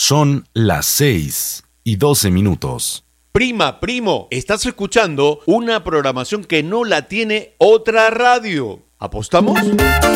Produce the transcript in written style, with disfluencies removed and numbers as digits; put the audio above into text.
Son las 6:12. Prima, primo, estás escuchando una programación que no la tiene otra radio. ¿Apostamos?